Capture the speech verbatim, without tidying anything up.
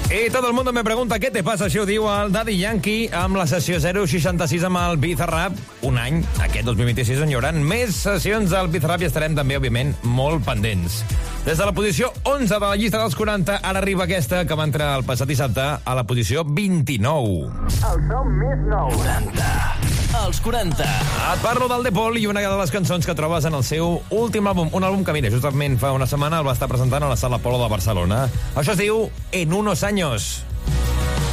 I tot el món me pregunta què te passa, això ho diu el Daddy Yankee amb la sessió zero seixanta-sis amb el Bizarrap. Un any, aquest dos mil vint-i-sis, on hi haurà més sessions del Bizarrap i estarem també, òbviament, molt pendents. Des de la posició onze de la llista dels quaranta, ara arriba aquesta que va entrar el passat dissabte a la posició vint-i-nou. El som més nou. quaranta. Els quaranta. Et parlo del De Paul i una de les cançons que trobes en el seu últim àlbum. Un àlbum que, mira, justament fa una setmana el va estar presentant a la Sala Polo de Barcelona. Això es diu En unos años.